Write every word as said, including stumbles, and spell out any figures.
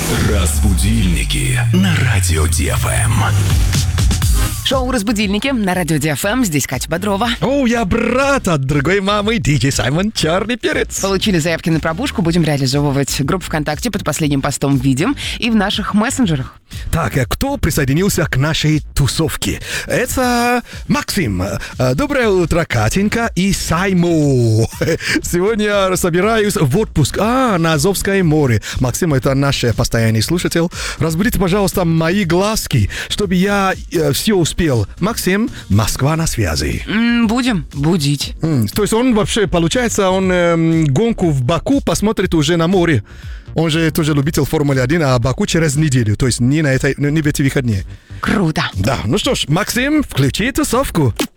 Разбудильники на радио ДФМ. Шоу «Разбудильники» на радио ДФМ. Здесь Катя Бодрова. О, я брат от другой мамы, диджей Саймон Черный Перец. Получили заявки на пробужку. Будем реализовывать группу ВКонтакте под последним постом видим и в наших мессенджерах. Так, а кто присоединился к нашей тусовке? Это Максим. Доброе утро, Катенька и Сайму. Сегодня я собираюсь в отпуск. А, на Азовское море. Максим, это наш постоянный слушатель. Разбудите, пожалуйста, мои глазки, чтобы я э, все успел. Максим, Москва на связи. М, будем будить. М, то есть он вообще, получается, он э, гонку в Баку посмотрит уже на море. Он же тоже любитель Формулы один, а Баку через неделю. То есть не, на этой, не в эти выходные. Круто. Да, ну что ж, Максим, включи тусовку.